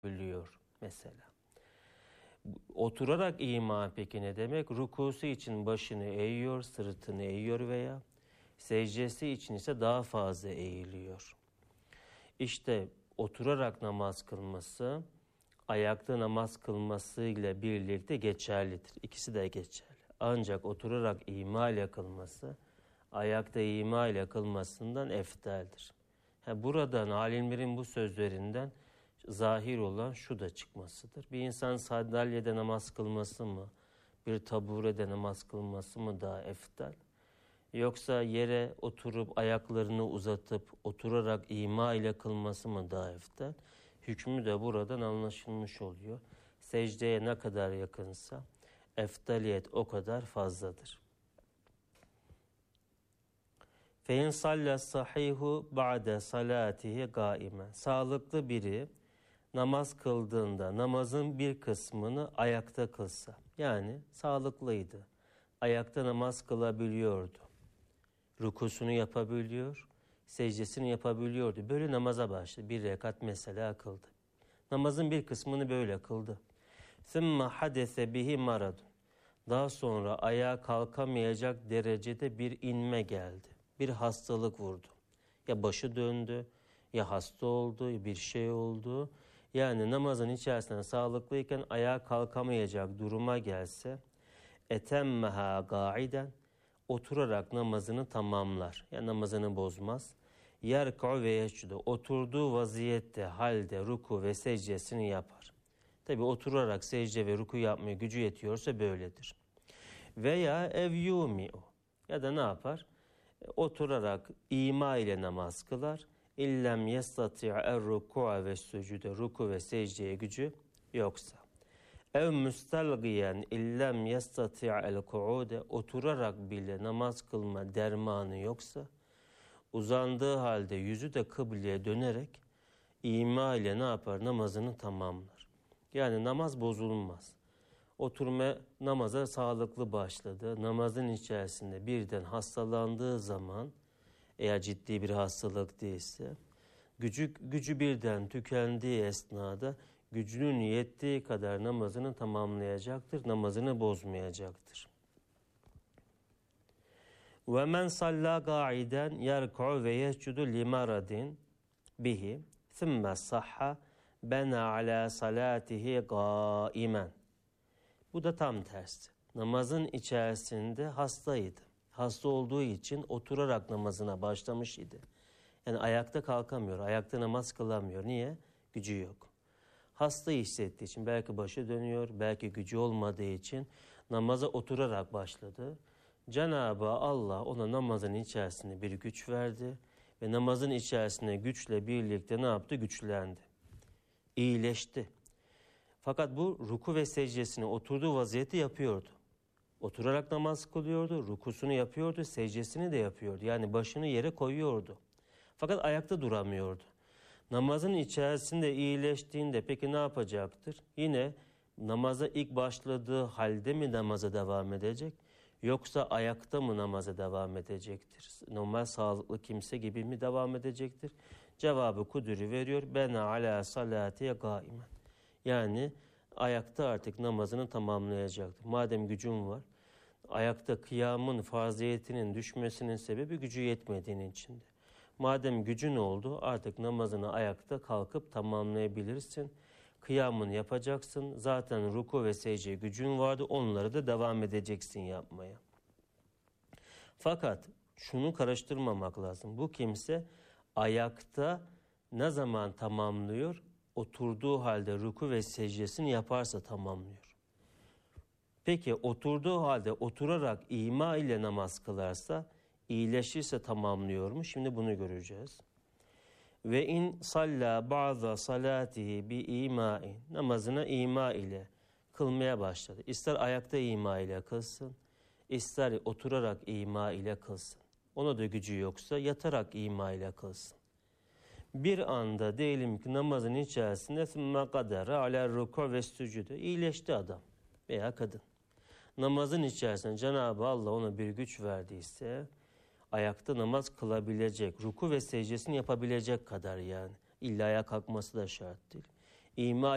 biliyor mesela. Oturarak ima peki ne demek? Rukusu için başını eğiyor, sırtını eğiyor veya secdesi için ise daha fazla eğiliyor. İşte oturarak namaz kılması, ayakta namaz kılması ile birlikte geçerlidir. İkisi de geçerli. Ancak oturarak ima ile kılması, ayakta ima ile kılmasından eftaldir. Buradan alimlerin bu sözlerinden zahir olan şu da çıkmasıdır. Bir insan sandalyede namaz kılması mı, bir taburede namaz kılması mı daha eftal? Yoksa yere oturup ayaklarını uzatıp oturarak ima ile kılması mı daha eftal? Hükmü de buradan anlaşılmış oluyor. Secdeye ne kadar yakınsa eftaliyet o kadar fazladır. Fein salla sahihu ba'de salatihi gaimen. Sağlıklı biri namaz kıldığında namazın bir kısmını ayakta kılsa, yani sağlıklıydı, ayakta namaz kılabiliyordu, rukusunu yapabiliyor, secdesini yapabiliyordu. Böyle namaza başladı. Bir rekat mesela kıldı. Namazın bir kısmını böyle kıldı. ثُمَّ حَدَثَ بِهِ مَرَضٌ. Daha sonra ayağa kalkamayacak derecede bir inme geldi. Bir hastalık vurdu. Ya başı döndü, ya hasta oldu, bir şey oldu. Yani namazın içerisinde sağlıklıyken ayağa kalkamayacak duruma gelse, etemmeha gaiden, oturarak namazını tamamlar. Yani namazını bozmaz. Yerka'u ve yeşcudu, oturduğu vaziyette, halde ruku ve secdesini yapar. Tabi oturarak secde ve ruku yapmaya gücü yetiyorsa böyledir. Veya ev yumi'u, ya da ne yapar? Oturarak ima ile namaz kılar. İllem yestati'er ruku'a ve sucude, ruku ve secdeye gücü yoksa. Ev müstelgiyen illem yestati'el ku'ude, oturarak bile namaz kılma dermanı yoksa, uzandığı halde yüzü de kıbleye dönerek ima ile ne yapar? Namazını tamamlar. Yani namaz bozulmaz. Oturma namaza sağlıklı başladı. Namazın içerisinde birden hastalandığı zaman, eğer ciddi bir hastalık değilse, gücü birden tükendiği esnada gücünün yettiği kadar namazını tamamlayacaktır. Namazını bozmayacaktır. وَمَنْ صَلَّى قَاعِدًا يَرْكُعُ وَيَسْجُدُ لِمَرَضٍ بِهِ ثُمَّ صَحَّ بَنَى عَلَى صَلَاتِهِ قَائِمًا. Bu da tam tersi. Namazın içerisinde hastaydı. Hasta olduğu için oturarak namazına başlamış idi. Yani ayakta kalkamıyor, ayakta namaz kılamıyor. Niye? Gücü yok. Hasta hissettiği için, belki başı dönüyor, belki gücü olmadığı için namaza oturarak başladı. Cenab-ı Allah ona namazın içerisinde bir güç verdi ve namazın içerisinde güçle birlikte ne yaptı? Güçlendi. İyileşti. Fakat bu ruku ve secdesini oturduğu vaziyette yapıyordu. Oturarak namaz kılıyordu, rukusunu yapıyordu, secdesini de yapıyordu. Yani başını yere koyuyordu. Fakat ayakta duramıyordu. Namazın içerisinde iyileştiğinde peki ne yapacaktır? Yine namaza ilk başladığı halde mi namaza devam edecek? Yoksa ayakta mı namaza devam edecektir? Normal sağlıklı kimse gibi mi devam edecektir? Cevabı Kudri veriyor. Bena ala salatiye gaimen. Yani ayakta artık namazını tamamlayacaktır. Madem gücün var, ayakta kıyamın farziyetinin düşmesinin sebebi gücü yetmediğinin içinde. Madem gücün oldu, artık namazını ayakta kalkıp tamamlayabilirsin. Kıyamını yapacaksın. Zaten ruku ve secde gücün vardı. Onları da devam edeceksin yapmaya. Fakat şunu karıştırmamak lazım. Bu kimse ayakta ne zaman tamamlıyor? Oturduğu halde ruku ve secdesini yaparsa tamamlıyor. Peki oturduğu halde oturarak ima ile namaz kılarsa, iyileşirse tamamlıyor mu? Şimdi bunu göreceğiz. Ve in salla ba'da salatihi bi ima'in, namazına ima ile kılmaya başladı. İster ayakta ima ile kılsın, ister oturarak ima ile kılsın. Ona da gücü yoksa yatarak ima ile kılsın. Bir anda diyelim ki namazın içerisinde ثُمَّ قَدَرَ عَلَى الرُّكُعِ وَالسُّجُودِ, iyileşti adam veya kadın. Namazın içerisinde Cenab-ı Allah ona bir güç verdiyse, ayakta namaz kılabilecek, ruku ve secdesini yapabilecek kadar yani. İlla ayağa kalkması da şart değil. İma